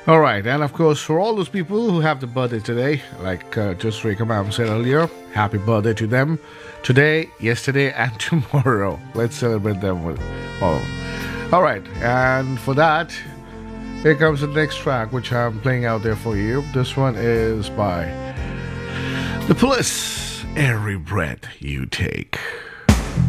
All right, and of course, for all those people who have the birthday today, like just Rekha ma'am said earlier, happy birthday to them today, yesterday, and tomorrow. Let's celebrate them with all. All right, and for that, here comes the next track, which I'm playing out there for you. This one is by The Police. Every breath you take.